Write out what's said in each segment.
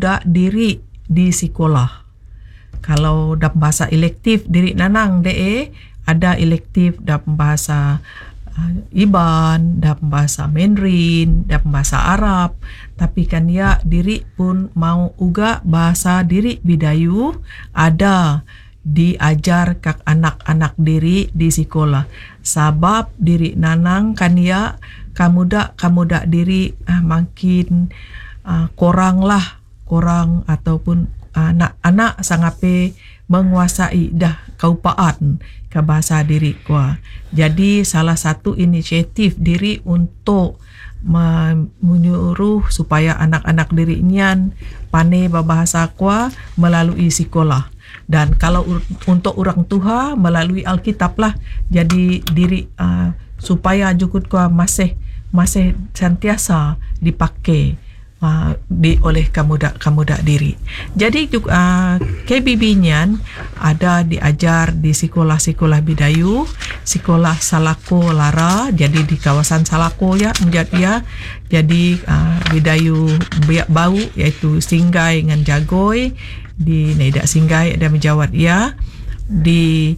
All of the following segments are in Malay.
kamuda diri di sekolah. Kalau dalam bahasa elektif diri nanang ada elektif dalam bahasa Iban, dalam bahasa Mandarin, dalam bahasa Arab. Tapi kan ya diri pun mau uga bahasa diri Bidayu ada diajar kak anak-anak diri di sekolah. Sabab diri nanang kan ya kamuda diri makin korang ataupun anak-anak sangape menguasai dah kaupaan ke bahasa diri kuah. Jadi salah satu inisiatif diri untuk menyuruh supaya anak-anak diri nian pandai berbahasa kuah melalui sekolah. Dan kalau untuk orang tua melalui Alkitab lah. Jadi diri supaya jukut kuah masih sentiasa dipakai oleh kamuda diri. Jadi KBB-nya ada diajar di sekolah-sekolah Bidayu, sekolah Salako Lara, jadi di kawasan Salako ya menjadi ya. Jadi Bidayu Bau iaitu Singgai dengan Jagoi, di Neda Singgai ada menjawat ya, di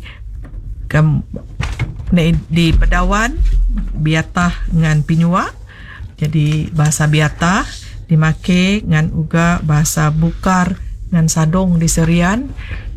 Pedawan Biatah dengan Pinyua, jadi bahasa Biatah dimake ngan uga bahasa Bukar ngan Sadong di Serian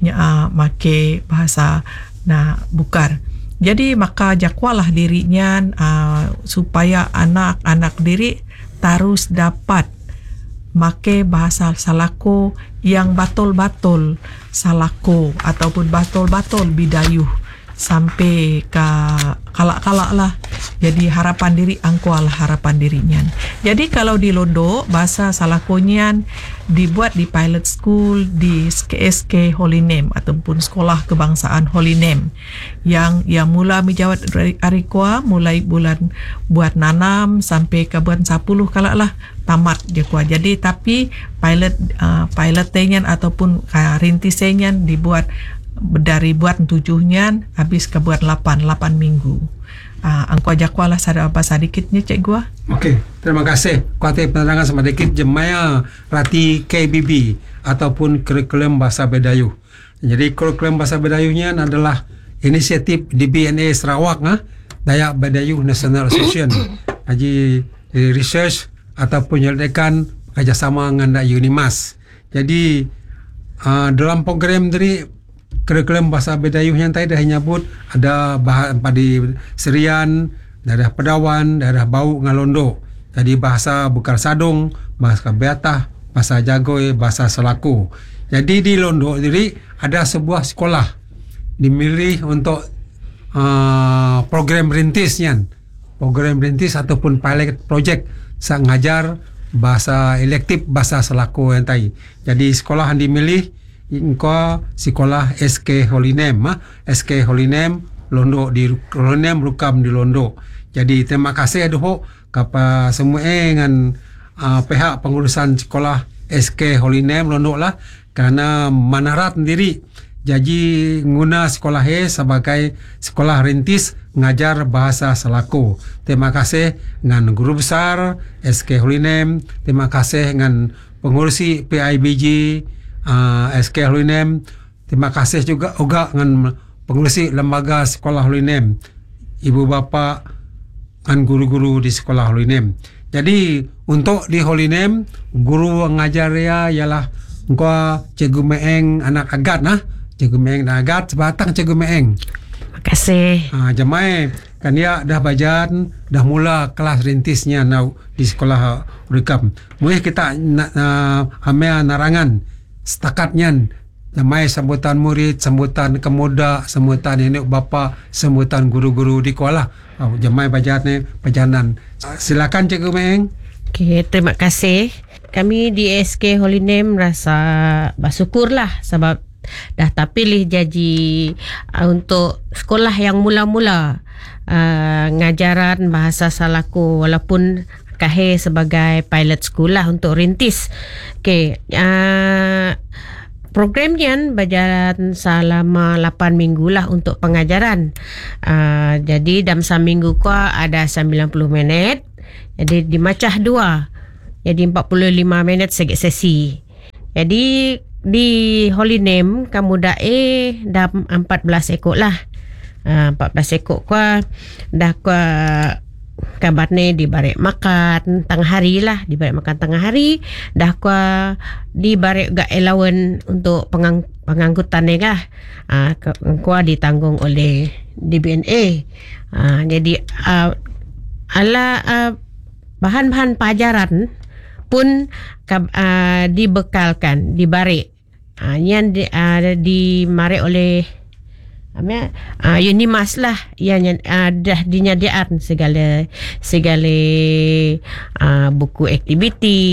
make bahasa Bukar. Jadi maka jakwalah dirinya supaya anak-anak diri terus dapat make bahasa Salako yang batul-batul Salako ataupun batul-batul Bidayu sampai ke kalak-kalak lah. Jadi harapan diri angkual harapan dirinya. Jadi kalau di Londo bahasa Salakonyan dibuat di pilot school di SK Holy Name ataupun sekolah kebangsaan Holy Name yang mula menjawat arikwa mulai bulan buat nanam sampai ke bulan 10 kalak lah tamat je kuah. Jadi tapi pilotnya ataupun rintisennya dibuat dari buat 7-nya habis ke buat 8 minggu. Angko jakwalah sada apa sedikitnya cik gua. Okey, terima kasih. Kuati penerangan sedikit jemaya rati KBB ataupun kurikulum bahasa Bidayu. Jadi kurikulum bahasa Bidayunya adalah inisiatif DBNA Sarawak Dayak Bidayu National Association. Haji research ataupun penyelidikan kerjasama dengan Unimas. Jadi dalam program dari kurikulum bahasa Bidayu yang tadi dah nyebut ada padi Serian, daerah Pedawan, daerah Bau Ngalondo. Jadi bahasa Bukar Sadong, bahasa Biatah, bahasa Jagoi, bahasa Selako. Jadi di Londo sendiri ada sebuah sekolah dimilih untuk program rintisnya. Program rintis ataupun pilot project sang ngajar bahasa elektif bahasa Selako yang tadi. Jadi sekolah yang dimilih ingko sekolah SK Holy Name SK Holy Name Londo di Holy Name Rukam di Londo. Jadi terima kasih aduh kepada semua dengan pihak pengurusan sekolah SK Holy Name Londo lah kerana manarat sendiri jadi guna sekolah sebagai sekolah rintis ngajar bahasa Selako. Terima kasih dengan guru besar SK Holy Name, terima kasih dengan pengurusi PIBG SK Holy Name. Terima kasih juga dengan pengurusi lembaga sekolah Holy Name, ibu bapa dan guru-guru di sekolah Holy Name. Jadi untuk di Holy Name guru ngajar ialah engkau Cikgu Meeng anak agat Cikgu Meeng anak agat sebatang Cikgu Meeng. Terima kasih. Jemaah kan dia dah bajan dah mula kelas rintisnya di sekolah Rukam. Mulai kita ambil narangan setakatnya jamai sambutan murid, sambutan kemuda, sambutan nenek bapa, sambutan guru-guru di sekolah. Jamai pajanan. Silakan Cikgu Meeng. Okey, terima kasih. Kami di SK Holy Name rasa bersyukurlah sebab dah terpilih jadi untuk sekolah yang mula-mula ngajaran bahasa Salako walaupun Kahe sebagai pilot school lah untuk rintis. Okey, programnya berjalan selama 8 minggu lah untuk pengajaran. Jadi dalam seminggu ada 90 minit. Jadi dimacah 2. Jadi 45 minit segi sesi. Jadi di Holy Name kamu dah dah 14 ekor lah. 14 ekor dah kabarnya dibarek makan tengah hari lah, dibarek makan tengah hari, dah dibarek gak allowance untuk pengangkutan ni kah, ditanggung oleh DBNA. Jadi bahan-bahan pelajaran pun dibekalkan, dibarek. Yang dimarek oleh Unimas lah yang dah dinyadiaan segala buku aktiviti.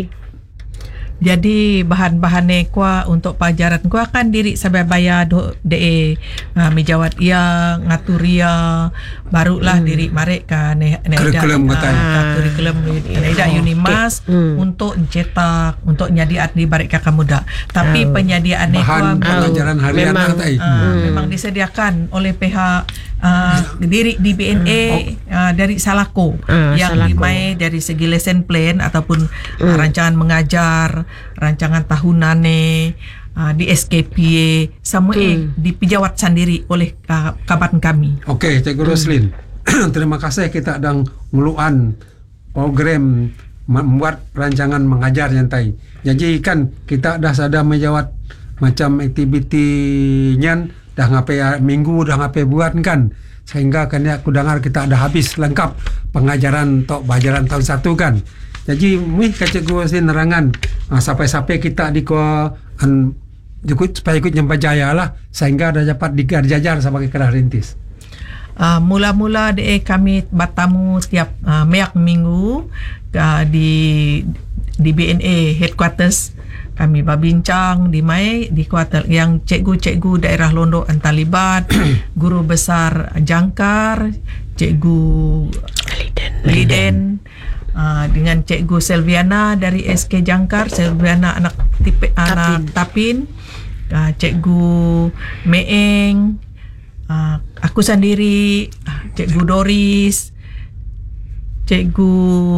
Jadi bahan-bahan kuah untuk pelajaran kuah kan diri sampai bayar mijawat ia ngatur ia barulah diri marek kan kurikulum kurikulum Unimas untuk cetak untuk nyadiat di barek kakak muda. Tapi penyediaan bahan pelajaran harian memang disediakan oleh pihak diri DBNA dari Salako yang dimai dari segi lesson plan ataupun rancangan mengajar, rancangan tahunan di SKPA semua dipijawat sendiri oleh kaban kami. Okey, Cikgu Roslin. Terima kasih kita sedang ngeluan program membuat rancangan mengajar yang tadi. Jadi kan kita dah sadar menjawat macam aktivitinya dah ngapai minggu dah ngapai buat kan, sehingga kan aku dengar kita dah habis lengkap pengajaran untuk pelajaran tahun 1 kan. Jadi Cikgu Roslin nerangan sampai-sampai kita supaya ikut nyampai jaya lah, sehingga dah dapat dijajar sebagai kedah rintis. Mula-mula kami bertamu setiap meyak minggu di BNA headquarters. Kami berbincang di kuartal yang cikgu-cikgu daerah Londo Antalibat, guru besar Jangkar, cikgu Liden, dengan cikgu Selviana dari SK Jangkar, Selviana anak Tapin, cikgu Meeng, aku sendiri, cikgu Doris, cikgu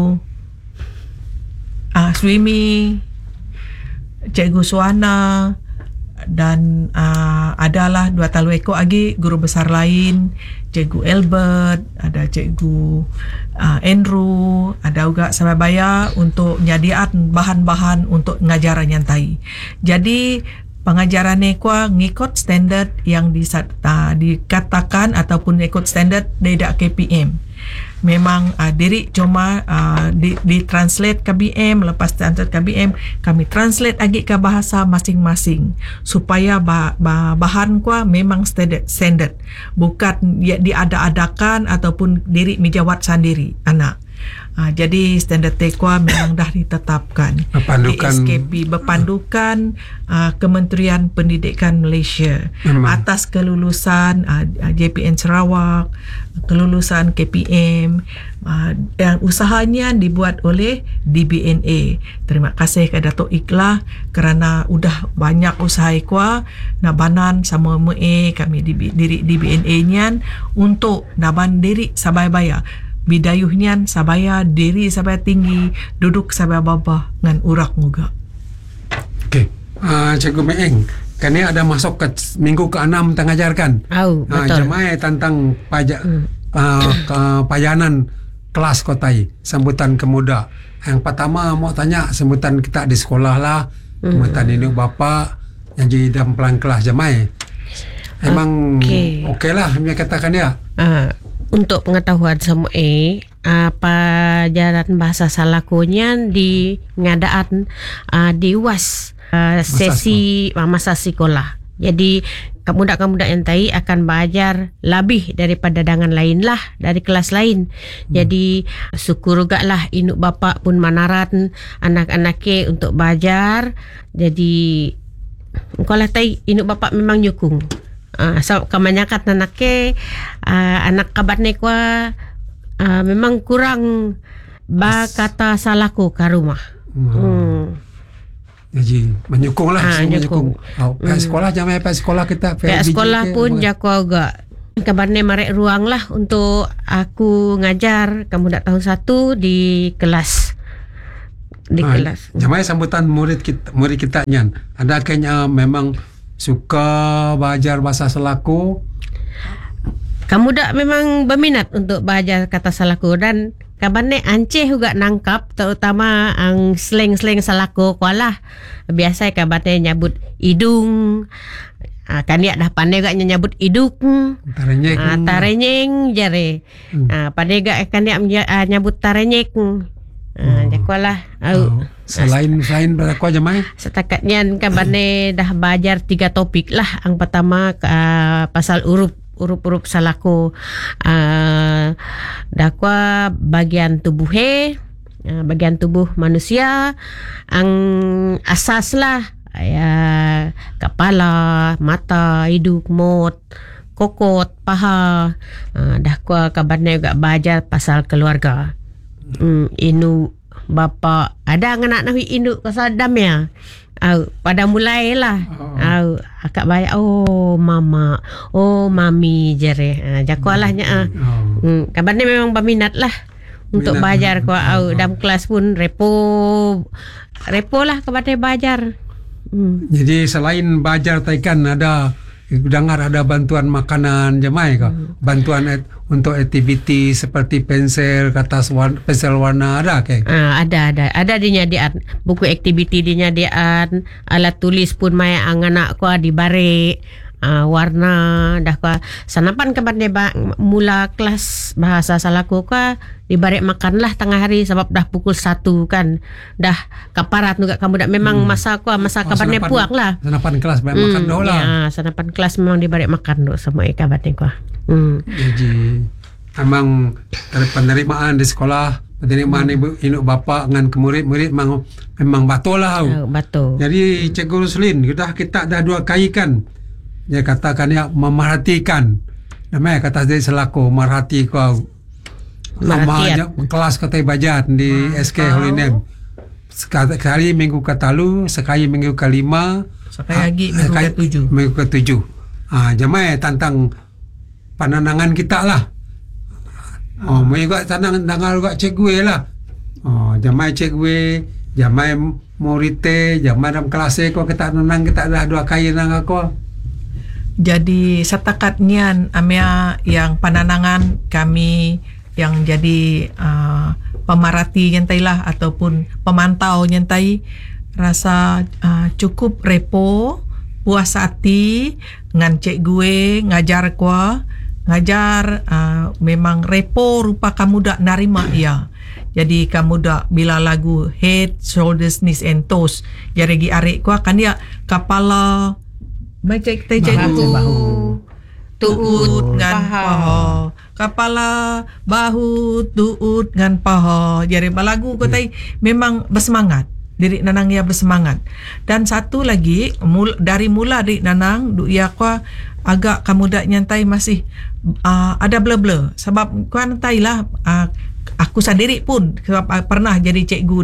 Swimi, cikgu Suana, dan adalah 2 talweko lagi guru besar lain, cikgu Albert, ada cikgu Andrew, ada juga Sababaya untuk nyadiat bahan-bahan untuk ngajaran yang tai. Jadi pengajaran ngikut standard yang dikatakan ataupun ikut standard dari KPM. Memang diri cuma ditranslate ke BM, lepas translate ke BM kami translate lagi ke bahasa masing-masing supaya bahan memang standard, bukan diada-adakan ataupun diri mijawat sendiri anak. Jadi standard tekwa memang dah ditetapkan di SKP berpandukan Kementerian Pendidikan Malaysia atas kelulusan JPN Sarawak, kelulusan KPM, dan usahanya dibuat oleh DBNA. Terima kasih kepada Datuk Ikhlas kerana udah banyak usaha ikwa nabanan sama kami diri DBNA nyan untuk naban diri sabai baya bidayuhnya sabaya diri sabaya tinggi duduk sabaya babah ngan urak muga. Okey. Cikgu Meeng, kan ni ada masuk ke minggu ke-6 tengajarkan. Betul. Jemaah tentang pajanan kelas kotai sambutan kemuda. Yang pertama mau tanya sambutan kita di sekolah lah, sambutan induk bapa yang jadi dalam pelan kelas jemaah. Emang okey lah dia katakan dia. Untuk pengetahuan semua pelajaran bahasa Salakonya di ngadaan di UAS sesi masa sekolah. Jadi kamudak-kamudak yang tai akan belajar lebih daripada dengan lain lah dari kelas lain. Jadi syukur juga lah induk bapa pun manaran anak-anak untuk belajar. Jadi kalau tai induk bapa memang nyukung. So kebanyakan anak kabat nekwa memang kurang kata salahku ke rumah. Jadi menyukung lah, menyukung. Pihak sekolah jangan pihak sekolah kita. Pihak sekolah pun jago agak kabarnya marek ruang lah untuk aku ngajar kamu dak tahun 1 di kelas di kelas. Jamai sambutan murid kita nyan. Ada kayaknya memang suka belajar bahasa Selaku. Kamu dak memang berminat untuk belajar kata Selaku dan kabane Anceh juga nangkap terutama ang slang-slang Selaku kualah. Biasa kabane nyabut hidung. Kan dia dah pandai gak nyabut iduk. Tarenyeng jare. Pandai gak kan dia nyabut tarenyek. Jakualah. Selain berapa Jamai? Setakatnya kabane dah belajar 3 topik lah. Ang pertama pasal urup Selaku. Dakwa bagian tubuh bagian tubuh manusia ang asas lah ya, kepala, mata, hidung, mulut, kokot, paha. Dakwa kabane juga belajar pasal keluarga. Inu bapa ada anak nahi induk kasadam ya. Pada mulailah. Akak bayar mama, mami jere. Jakualahnya. Kabane memang berminat lah untuk belajar ko dalam kelas pun repo lah kabane belajar. Jadi selain belajar taikan ada dengar ada bantuan makanan Jamai kah? Bantuan untuk aktiviti seperti pensel pensel warna ada ke? Ada dinyadian buku aktiviti dinyadian, alat tulis pun mai anak ko dibare warna dah ko sanapan kabane mula kelas bahasa Selaku ko dibare makan lah tengah hari sebab dah pukul 1 kan dah kaparat juga kamu dak memang masa kabane puak lah sanapan kelas makan dah lah ya sanapan kelas memang dibare makan do semua kabane ko. Jadi memang dari penerimaan di sekolah penerimaan ibu induk bapa dengan murid-murid memang batul lah. Betul. Jadi Cikgu Ruslin kita dah 2 kali kan dia katakan ya memerhatikan namanya kata dari Selaku merhati kau amanya kelas kata bajar di SK Holy Name sekali minggu ke-3 sekali minggu ke-5 sekali lagi minggu ke-7 jamai tentang pandangan kita lah minggu tentang juga cikgu lah jamai cikgu jamai murid jamai dalam kelas ko kita nang kita dah 2 kali nang aku. Jadi setakatnya amia yang pandangan kami yang jadi pemerhati nyentai lah ataupun pemantau nyentai rasa cukup repo puas hati ngan cik gue ngajar kuah ngajar memang repo rupa kamu dak narima ya. Jadi kamu dak bila lagu head, shoulders, knees and toes jadi gi arek kuah kan dia kepala baca bahu tuut ngan paha kepala bahu tuut ngan paha jadi balagu ko tai memang bersemangat diri nanang ya bersemangat dan satu lagi dari mula diri nanang du ya ko agak kamu dak nyantai masih ada blur sebab kan tai lah aku sendiri pun sebab pernah jadi cikgu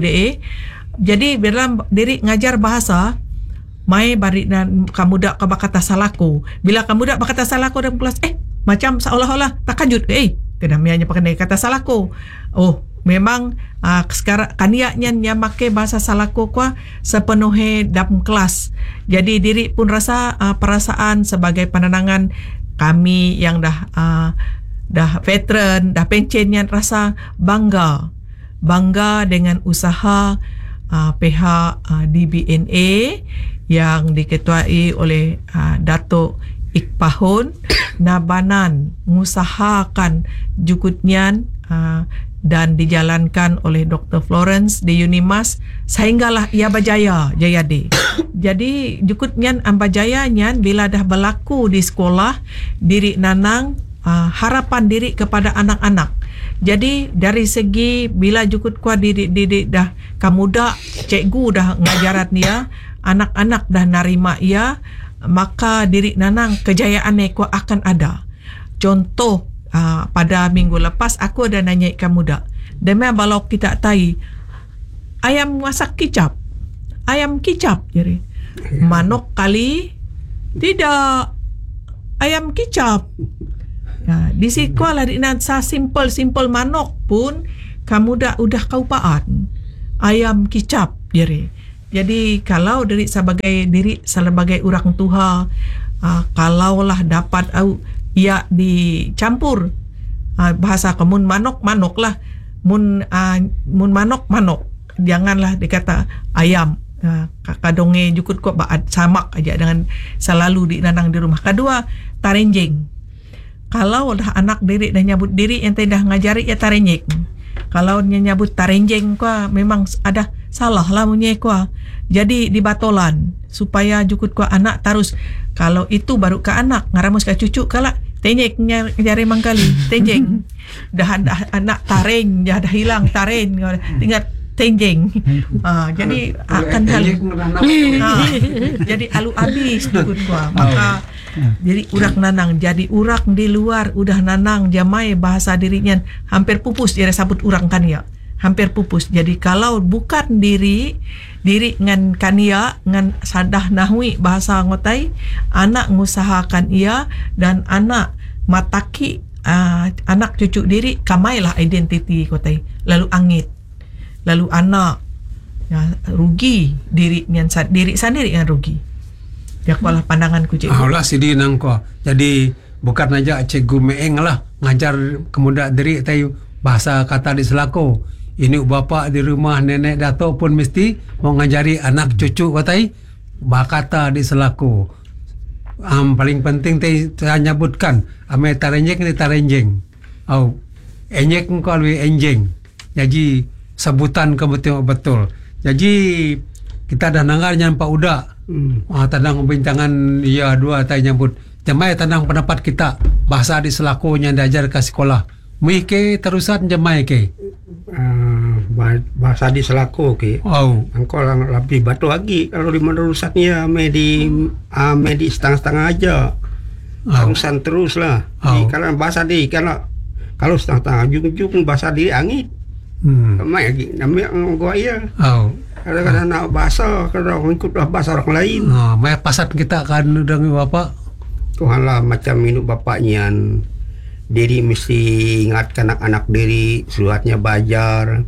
jadi dalam diri ngajar bahasa mai bari dan kamu dak kata Selaku bila kamu dak kata Selaku dalam kelas macam seolah-olah takajud kenamianya pakai kata Selaku memang sekarang kaniaknya yang make bahasa Selaku kuah sepenuhnya dalam kelas jadi diri pun rasa perasaan sebagai pandangan kami yang dah veteran dah pensiunnya rasa bangga dengan usaha pihak DBNA yang diketuai oleh Datuk Iqbahun Nabanan mengusahakan jukutnian dan dijalankan oleh Dr. Florence di Unimas sehinggalah ia berjaya jayade. Jadi jukutnian ambajaya nyan bila dah berlaku di sekolah diri nanang harapan diri kepada anak-anak. Jadi dari segi bila jukut kuat diri dah kamu dah cikgu dah ngajaran dia anak-anak dah narima ia maka diri nanang kejayaan ku akan ada. Contoh pada minggu lepas aku ada nanya kamu dah demi kalau kita tahu ayam masak kicap jadi manok kali tidak ayam kicap di sekolah di nasa simple manok pun kamu dah udah kau paan ayam kicap jadi kalau diri sebagai orang tua kalaulah dapat ia dicampur bahasa kemun manok lah mun manok janganlah dikata ayam kadonge jukut kok baat samak aja dengan selalu dinanang di rumah. Kedua, tarenjeng. Kalau dah anak diri dah nyabut diri ente dah ngajari ya tarenjeng. Kalau nyabut tarenjeng kuah memang ada salah lah munye kuah. Jadi dibatolan supaya jukut kuah anak terus kalau itu baru ke anak ngaramus ke cucu kala tenjek nyari mangkali tenjeng dah anak tareng dah hilang taren tinggal tenjeng jadi akan hal jadi alu abis jukut kuah maka jadi urak nanang jadi urak di luar udah nanang jamai bahasa dirinya hampir pupus jadi sabut urang kan ya hampir pupus. Jadi kalau bukan diri ngan kania ngan sadah nahwi bahasa ngotai anak ngusahakan ia dan anak mataki anak cucu diri kamailah identiti kotai lalu angit lalu anak ya, rugi diri sendiri yang rugi ya kualah pandanganku cikgu lah sidi nang ko jadi bukan aja cikgu meeng lah ngajar kemudak diri tayu bahasa kata di selako ini bapak di rumah nenek dato pun mesti mau ngajari anak cucu katai bakata di selaku paling penting saya nyebutkan ame tarenjeng ni tarenjeng au enjek engkau lebih enjeng jadi sebutan betul jadi kita dah nangar nyampa udah tandang bintangan iya dua tay nyebut jamai tandang pendapat kita bahasa di selakunya diajar ke sekolah mike terusan jamai ke bahasa di selaku engkau lebih batu lagi kalau di menerusatnya medi setengah-setengah aja terusan terus lah karena bahasa di kalau setengah-setengah ujung-ujung bahasa di angit kemai lagi namanya gua iya kadang-kadang nak bahasa kadang ikutlah bahasa orang lain mai pasat kita kan dengan bapak Tuhan lah macam minum bapaknya diri mesti ingatkan anak-anak diri suratnya bajar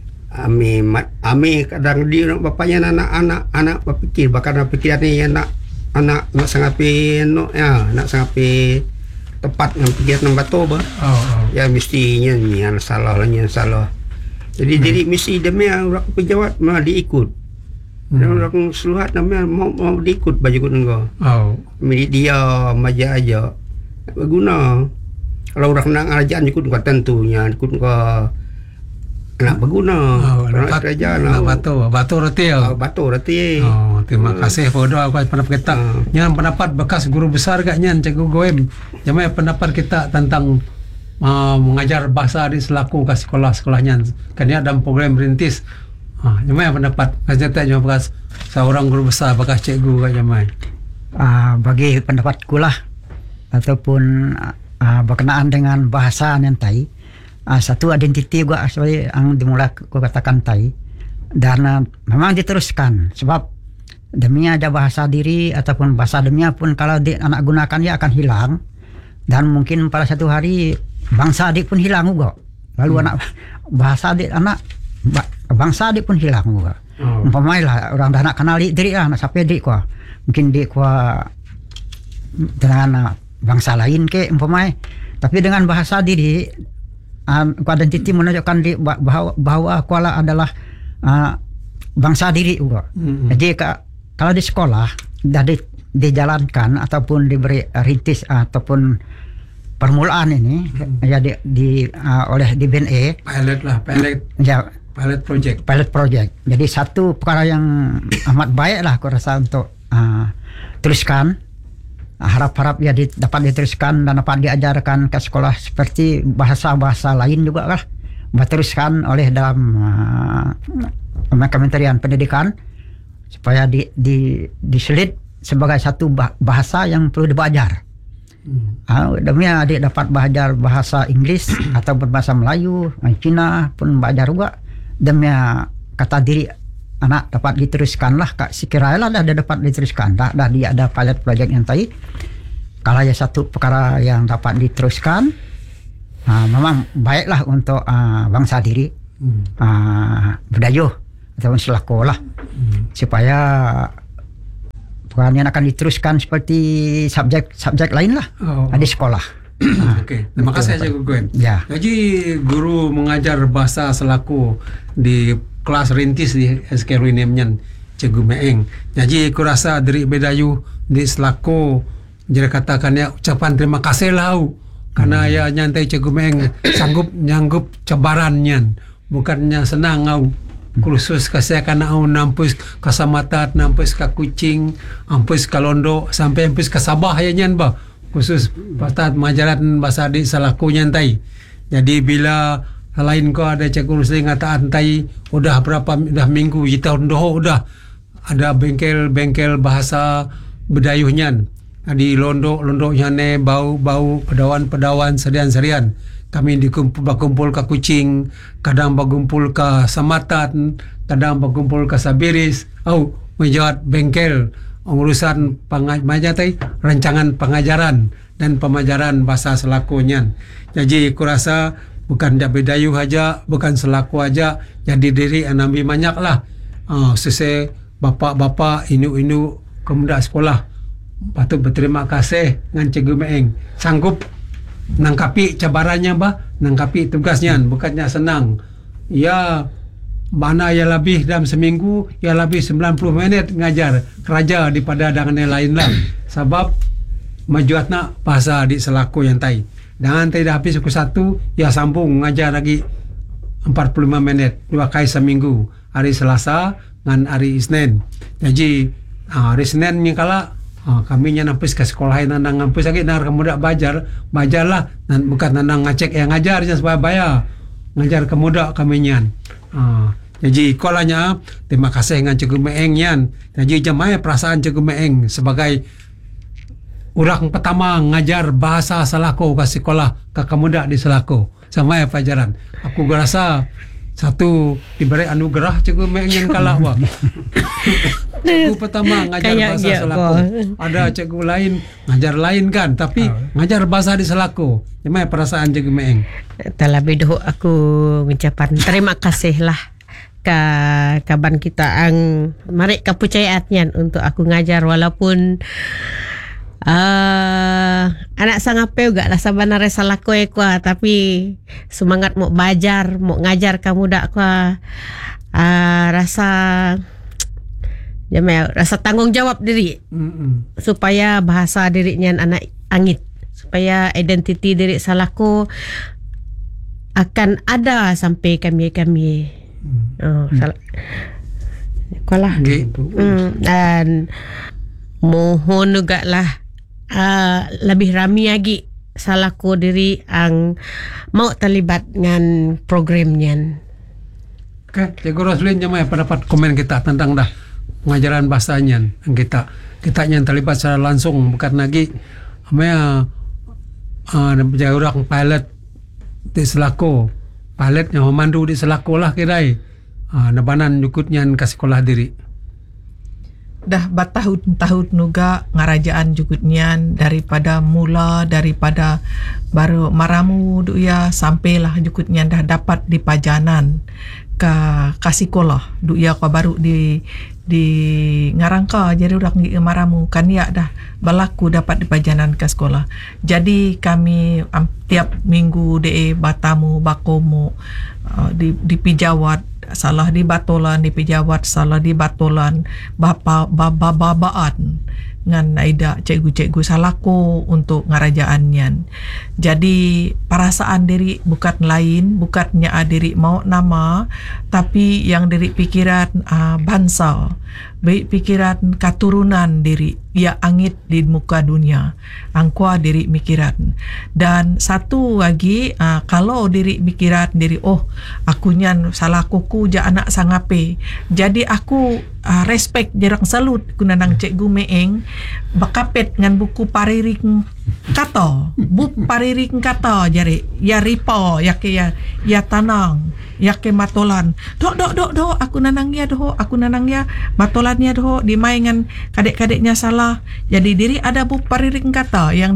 ame kadang dia bapaknya anak berpikir bahkan pikiran ni anak sangapi nak sangapi tepat dengan pikiran batu ya mestinya ni yang salah jadi diri mesti demi orang pejabat malah diikut dan orang surat namanya mau diikut baju kau milik dia maja aja berguna. Kalau orang nak kerajaan ikut kau tentunya ikut kau nak berguna. Nak kerajaan batu roti. Terima kasih Podo aku pendapat kita. Yang pendapat bekas guru besar gaknya Cikgu Goem. Jamai pendapat kita tentang mengajar bahasa di selaku ke sekolah-sekolahnya. Kan dia dalam program berintis. Jamai pendapat kata bekas seorang guru besar bekas cikgu gak jamai. Bagi pendapatku lah ataupun berkenaan dengan bahasa yang tadi satu identiti gua seperti yang dimulai gua katakan tadi dan memang diteruskan sebab demi ada bahasa diri ataupun bahasa demi pun kalau anak gunakan dia akan hilang dan mungkin pada satu hari bangsa adik pun hilang juga lalu anak bahasa adik anak bangsa adik pun hilang juga umpamailah orang dah nak kenal diri lah nak siapa adik gua mungkin adik gua dengan bangsa lain ke umpamai tapi dengan bahasa diri identiti menunjukkan bahawa kuala adalah bangsa diri juga. Jadi kalau di sekolah dah dijalankan ataupun diberi rintis ataupun permulaan ini ya oleh di BNE pilot project. Jadi satu perkara yang amat baik lah aku rasa untuk teruskan. Harap-harap ya dapat diteruskan dan dapat diajarkan ke sekolah seperti bahasa-bahasa lain juga lah diteruskan oleh dalam Kementerian Pendidikan supaya diselit sebagai satu bahasa yang perlu dibajar. Demi adik dapat belajar bahasa Inggris atau berbahasa Melayu, Cina pun belajar juga demi kata diri anak dapat diteruskan lah sekiranya dah dapat diteruskan dah dia ada pilot project yang tadi kalau ya satu perkara yang dapat diteruskan memang baiklah untuk bangsa diri berdayuh ataupun selako lah, supaya perannya akan diteruskan seperti subjek lain lah di sekolah. Okey, terima kasih Cikgu Gwen. Ya. Jadi guru mengajar bahasa selaku di kelas rintis di SK Ruinemnyan Cikgu Meeng. Jadi aku rasa dari bedayu di selaku jadi katakannya ucapan terima kasih lah karena ya nyantai Cikgu Meeng sanggup nyanggup cabarannya, bukannya senang kursus kasih kana nampus ke Samatat, nampus ke Kucing, nampus ke Londo sampai nampus ke Sabah ya nyan ba. Khusus pasal pengajaran bahasa adik selaku nyantai. Jadi bila lain ko ada cikgu rusli ngataan tai udah minggu tahun doho udah ada bengkel bahasa bedayuhnyan di Londo nyane bau pedawan serian kami berkumpul ke Kucing, kadang berkumpul ke Samatan, kadang berkumpul ke Sabiris menjawab bengkel urusan rancangan pengajaran dan pemajaran bahasa selakunya. Jadi aku rasa bukan bedayu aja, bukan selaku aja, jadi diri anambi banyak lah. Sese bapak-bapak inu kemudak sekolah patut berterima kasih dengan Cikgu Meeng sanggup nangkapi cabarannya nangkapi tugasnya, bukannya senang. Ya mana ya lebih dalam seminggu ya lebih 90 minit ngajar keraja daripada dengan yang lain lah sebab majuatna bahasa di selaku yang tai dan tidak habis pukul 1 ya sambung ngajar lagi 45 menit 2 kali seminggu, hari Selasa dan hari Isnin. Jadi hari Senin ni kala kami nya nampis ke sekolah nandang nampis lagi nang kemudak bajarlah dan bukan nandang ngecek yang ngajar je supaya bayar ngajar kemudak kami nyan. Jadi kolanya terima kasih dengan Cikgu Meeng nyan. Jadi jemaah perasaan Cikgu Meeng sebagai orang pertama ngajar bahasa Selako ke sekolah ke kemudak di Selako sama pelajaran. Aku rasa satu diberi anugerah Cikgu Meeng yang kalah wah. Cikgu pertama ngajar bahasa Selako. Ada cikgu lain ngajar lain kan, tapi ngajar bahasa di Selako. Jemaah perasaan Cikgu Meeng. Terlebih dahulu aku mengucapkan terima kasih lah kaban kita ang mari kepercayaannya untuk aku ngajar walaupun anak sangape juga lah sebenarnya salah koe kuah tapi semangat mau belajar mau ngajar kamu dak kuah rasa rasa tanggung jawab diri supaya bahasa dirinya anak angit supaya identiti diri salahku akan ada sampai kami sekolah dan mohon juga lah lebih ramai lagi salahku diri ang mau terlibat dengan programnya. Oke, Cikgu Roslin jemaah pendapat komen kita tentang dah pengajaran bahasanya yang kita yang terlibat secara langsung bukan lagi orang pilot di Selako pilot yang memandu di Selako lah kirai nabanan nyukutnya ke sekolah diri dah bertahun-tahun juga ngarajaan jukutnyan daripada baru maramu ya sampailah jukutnyan dah dapat di pajanan ke sekolah ya baru di ngarangka jadi orang di maramu kan ya dah berlaku dapat di pajanan ke sekolah. Jadi kami tiap minggu batamu bakomu di pijawat salah di batolan di pijawat salah di batolan babaan ngan aida cikgu-cikgu salako untuk ngarajaannya. Jadi perasaan diri bukan lain, bukannya diri mau nama, tapi yang diri pikiran bangsa, baik pikiran keturunan diri, ya angit di muka dunia, angkua diri mikiran. Dan satu lagi, kalau diri mikiran diri, aku nyan salakuku ja anak sangape, jadi aku respect jarang salut kunanang Cikgu Meeng bakapet ngan buku pariring kata jari ya ripo ya tanang ya ke matolan do aku nanang ya matolan ya di mainan kadek-kadeknya salah. Jadi diri ada buku pariring kata yang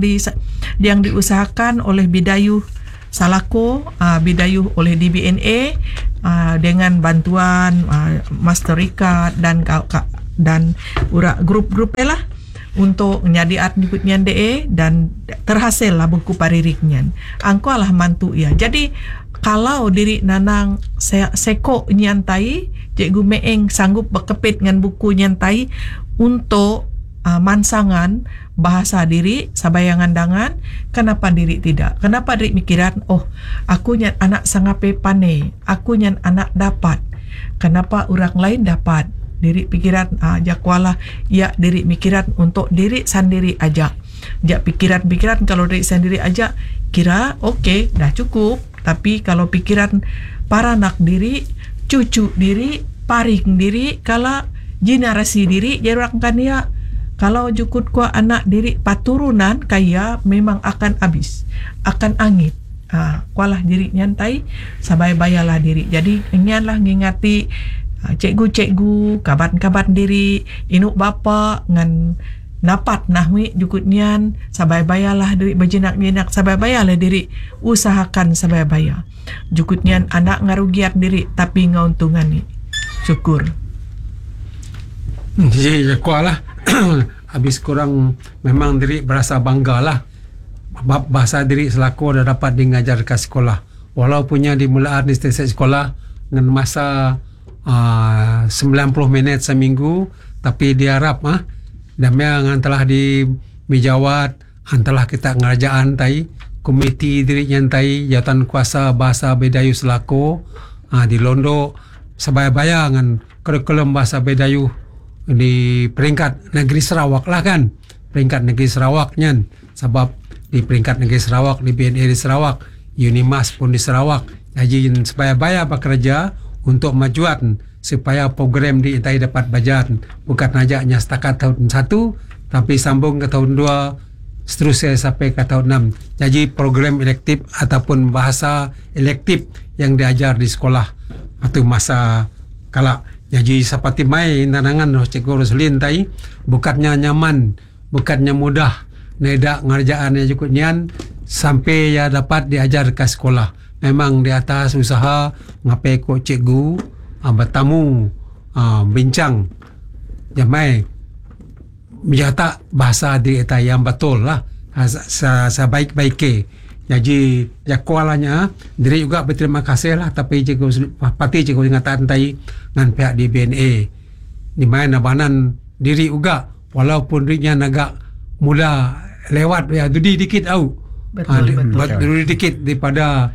diusahakan oleh Bidayuh Salako, Bidayuh oleh DBNA, dengan bantuan Master Rika dan grup-grup lah untuk nyadiat nyebutnya DE dan terhasil lah buku paririknya. Angko lah mantu ya. Jadi kalau diri nanang seko nyantai, Cikgu Meeng sanggup berkepit dengan buku nyantai untuk mansangan bahasa diri sabayangan dangan. Kenapa diri tidak? Kenapa diri mikiran, oh aku nyan anak sangape pane, aku nyan anak dapat, kenapa orang lain dapat? Diri pikiran jakwalah ya diri mikiran untuk diri sendiri aja. Jak pikiran-pikiran kalau diri sendiri aja kira okey dah cukup. Tapi kalau pikiran para anak diri, cucu diri, paring diri, kalau generasi diri jarang kan ya. Kalau jukut kuah anak diri paturunan kaya memang akan habis, akan angit. Kualah diri nyantai, sabai bayalah diri. Jadi ingatlah ngingati cikgu-cikgu, kaban-kaban diri, inuk bapa ngan dapat nahwi jukut nian, sabai bayalah diri berjenak-jenak, sabai bayalah diri usahakan sabai bayar. Jukut nian anak ngarugiat diri tapi ngauntungan ni. Syukur. Ya kualah. Habis kurang memang diri berasa bangga lah bahasa diri selaku dah dapat diajar ke sekolah, walaupunnya dimulaan di stesen sekolah dengan masa 90 minit seminggu, tapi diharap dan yang telah dimijawat antalah kita ngerajaan tai komiti diri nyantai jawatan kuasa bahasa Bedayu selaku di Londo sebaya-baya dengan kurikulum bahasa Bedayu di peringkat negeri Sarawak lah kan, peringkat negeri Sarawaknya, sebab di peringkat negeri Sarawak, di BNA di Sarawak, Unimas pun di Sarawak. Jadi supaya bekerja untuk majuan supaya program di Intai dapat bajan, bukan ajaknya setakat tahun 1 tapi sambung ke tahun 2 seterusnya sampai ke tahun 6. Jadi program elektif ataupun bahasa elektif yang diajar di sekolah atau masa kala. Jadi seperti mai nanangan Cikgu Roslin tai bukannya nyaman, bukannya mudah nedak ngerjaannya cukup nian sampai ya dapat diajar ke sekolah. Memang di atas usaha ngapai ko cikgu bertamu bincang jamai menjata bahasa di eta yang betul lah sebaik-baiknya. Jadi jakualanya diri juga berterima kasih lah, tapi cikgu pati cikgu ingatan tai dengan pihak di BNA di mana banan diri juga walaupun dirinya agak mula lewat ya dudi dikit au dudi dikit daripada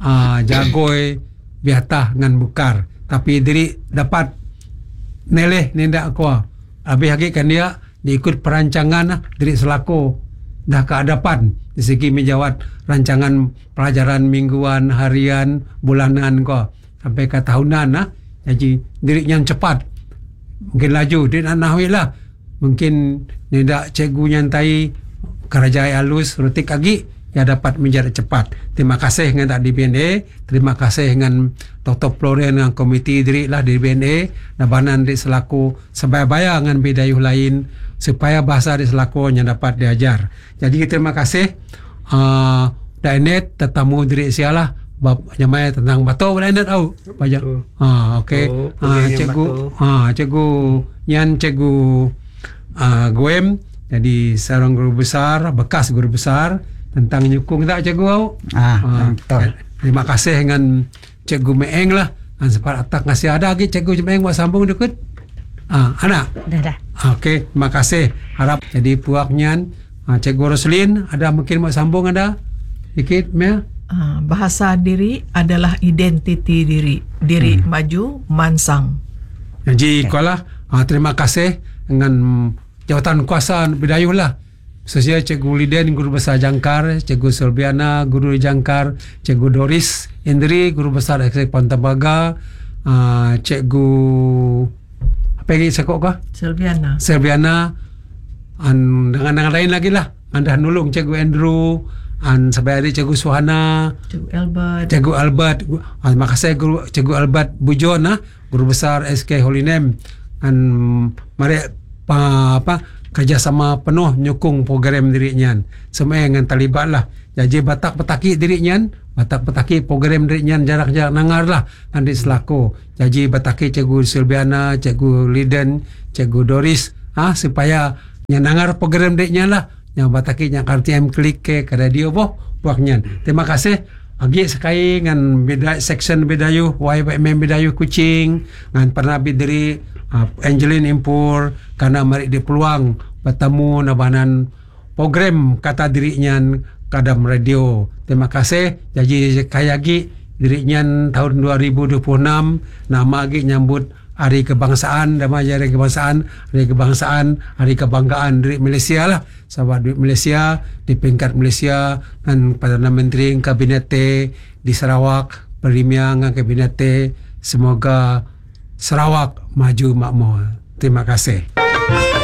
jagoi biatah dengan bukar, tapi diri dapat neleh nendak kuah habis hakikan dia diikut perancangan diri selaku dah kehadapan di segi menjawat rancangan pelajaran mingguan, harian, bulanan ko sampai ke tahunan jadi diri yang cepat mungkin laju dia nak nahwi lah mungkin tidak cikgu nyantai kerajaan halus rutik lagi ya dapat menjadi cepat. Terima kasih dengan tak di BNA, terima kasih dengan Dr. Florian dengan komiti diri lah di BNA dan banan diri selaku sebaya-baya dengan bedayuh lain supaya bahasa di selaku yang dapat diajar. Jadi terima kasih Dainet tetamu diri sialah bab nyamai tentang batu Dainet au banyak. Okey. Cikgu Nyan cikgu Goem jadi seorang guru besar, bekas guru besar tentang nyukung tak cikgu au. Betul. Terima kasih dengan Cikgu Meeng lah. Sempat atak ngasih ada lagi Cikgu Meeng buat sambung dekat. Anak. Dah. Okey, terima kasih. Harap jadi puaknya Cikgu Roslin ada mungkin mau sambung ada sedikit Mia. Bahasa diri adalah identiti diri maju mansang. Jadi kualah terima kasih dengan jawatan kuasa Bedayuh lah. Khususnya Cikgu Liden, Guru Besar Jangkar, Cikgu Selviana, Guru Jangkar, Cikgu Doris Indri, Guru Besar Eksek Pantabaga, Cikgu apa lagi sekok kah? Selviana, dengan lain lagi lah. Anda nulung Cikgu Andrew, sampai hari Cikgu Suhana, Cikgu Albert. Terima kasih Cikgu Albert Bujon, Guru Besar SK Holy Name. Mari kerjasama penuh nyukung program diri nyan. Semua yang terlibat lah. Jadi batak petaki diri nyan, batak petaki program diri nyan jarak-jarak nangar lah andi selaku. Jadi bataki Cikgu Silviana, Cikgu Liden, Cikgu Doris, supaya nyan nangar program diri nyan lah. Yang bataki yang RTM klik ke radio boh buak nyan. Terima kasih. Agi sekai ngan beda section bedayu YMM bedayu Kuching ngan pernah bidiri Angelin Impur karena mari di peluang bertemu nabanan program kata dirinya kadam radio. Terima kasih. Jadi kayagi dirinya tahun 2026 nama agi nyambut Hari Kebangsaan, Hari Kebangsaan, Hari Kebanggaan dari Malaysia lah. Sahabat duit Malaysia, di peringkat Malaysia dan Perdana Menteri Kabinet di Sarawak, Premier dengan Kabinet. Semoga Sarawak maju makmur. Terima kasih.